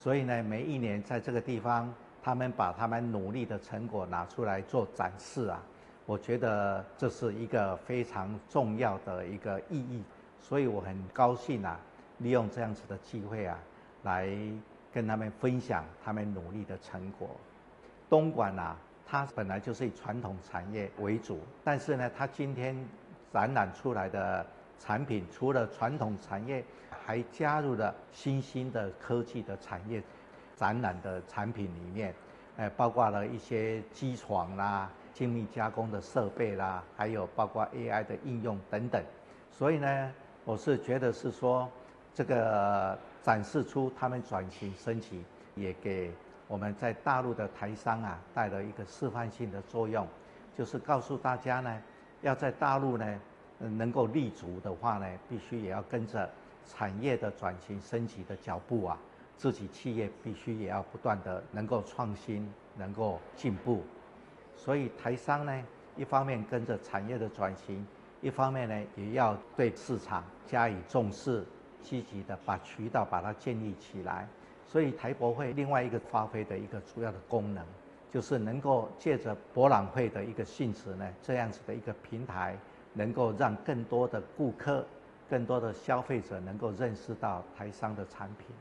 所以呢，每一年在这个地方，他们把他们努力的成果拿出来做展示啊，我觉得这是一个非常重要的一个意义。所以我很高兴啊，利用这样子的机会啊，来跟他们分享他们努力的成果。东莞啊，它本来就是以传统产业为主，但是呢，它今天展览出来的产品，除了传统产业，还加入了新兴的科技的产业。展览的产品里面，包括了一些机床啦、精密加工的设备啦，还有包括 AI 的应用等等。所以呢，我是觉得是说，这个展示出他们转型升级，也给我们在大陆的台商啊带了一个示范性的作用，就是告诉大家呢，要在大陆呢能够立足的话呢，必须也要跟着产业的转型升级的脚步啊，自己企业必须也要不断的能够创新，能够进步。所以台商呢，一方面跟着产业的转型，一方面呢也要对市场加以重视，积极的把渠道把它建立起来。所以台博会另外一个发挥的一个主要的功能，就是能够借着博览会的一个性质呢，这样子的一个平台，能够让更多的顾客、更多的消费者能够认识到台商的产品。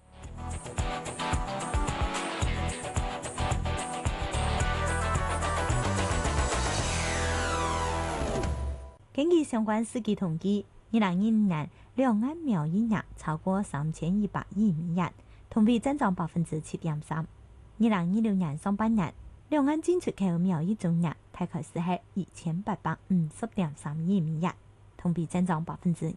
根据相关司机统计，2020年两岸贸易額超過3100億美元，同比增長7.3%。2026年上半年，兩岸進出口貿易總額大概是係2850.3億美元，同比增長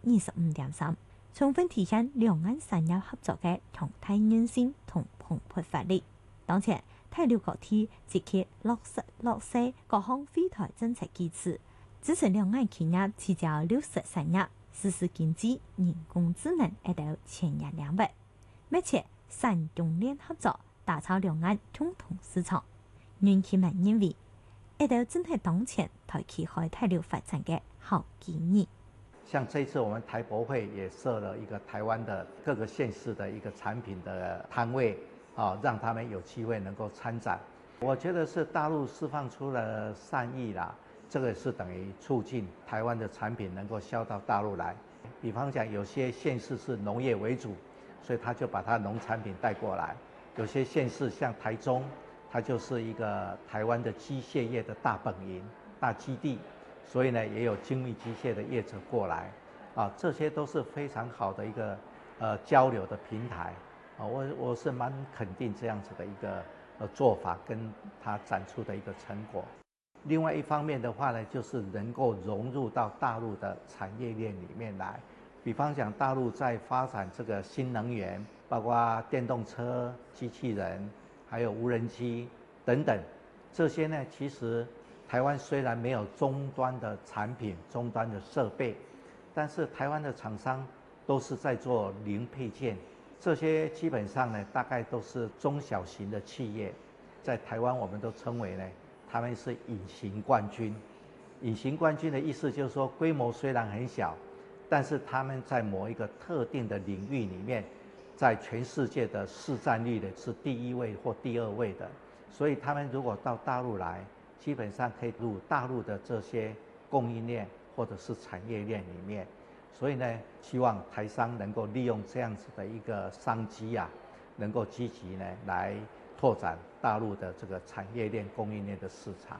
25.3%，充分體現兩岸產業合作嘅強大韌性同蓬勃發力。當前，大陸各地積極落實各項惠台政策機制，支持兩岸企業聚焦綠色產業、實施經濟、人工智能到前沿領域，密切產供鏈合作，打造兩岸共同市場。nhân企們認為，到正係當前台企開大陸發展嘅好機遇。 像這次我們台博會也設了一個台灣的各個縣市的一個產品的攤位，讓他們有機會能夠參展。我覺得是大陸釋放出了善意啦，這個是等於促進台灣的產品能夠銷到大陸來。比方講，有些縣市是農業為主，所以他就把他農產品帶過來；有些縣市像台中，它就是一個台灣的機械業的大本營、大基地，所以呢也有精密機械的業者過來，這些都是非常好的一個交流的平台，我是蠻肯定這樣子的一個做法跟它展出的一個成果。另外一方面的話呢，就是能夠融入到大陸的產業鏈裡面來，比方講大陸在發展這個新能源，包括電動車、機器人，還有無人機等等，這些呢，其實台灣雖然沒有終端的產品、終端的設備，但是台灣的廠商都是在做零配件，這些基本上呢，大概都是中小型的企業，在台灣我們都稱為呢，他們是隱形冠軍。隱形冠軍的意思就是說，規模雖然很小，但是他們在某一個特定的領域裡面，在全世界的市佔率呢是第1位或第2位的，所以他們如果到大陸來，基本上可以入大陸的這些供應鏈或者是產業鏈裡面。所以呢，希望台商能夠利用這樣子的一個商機啊，能夠積極呢來拓展大陸的這個產業鏈供應鏈的市場。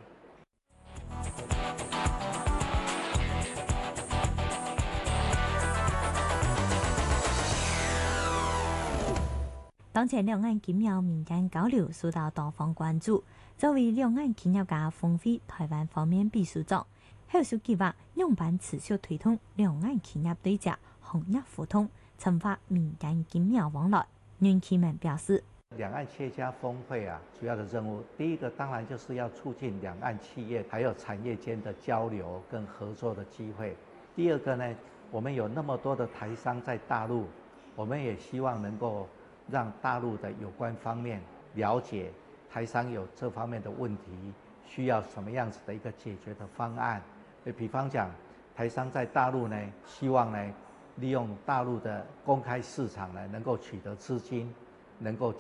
當前兩岸經貿民間交流受到多方關注。作為兩岸企業家峰會台灣方面秘書長，後續計劃兩辦持續推動兩岸企業對接、行業互通，深化民間經貿往來。nhân企們表示， 兩岸企業家峰會啊，主要的任務，第一個當然就是要促進兩岸企業還有產業間的交流跟合作的機會。第二個呢，我們有那麼多的台商在大陸，我們也希望能夠讓大陸的有關方面了解台商有這方面的問題，需要什麼樣子的一個解決的方案。比方講，台商在大陸呢，希望呢利用大陸的公開市場呢，能夠取得資金， 能够